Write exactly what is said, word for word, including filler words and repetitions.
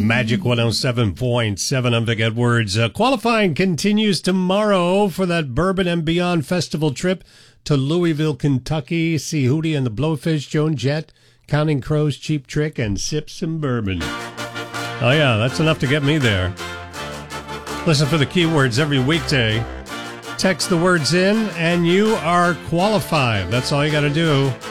Magic one oh seven point seven. I'm Vic Edwards. Uh, qualifying continues tomorrow for that Bourbon and Beyond Festival trip to Louisville, Kentucky. See Hootie and the Blowfish, Joan Jett, Counting Crows, Cheap Trick, and sip some bourbon. Oh, yeah, that's enough to get me there. Listen for the keywords every weekday. Text the words in, and you are qualified. That's all you got to do.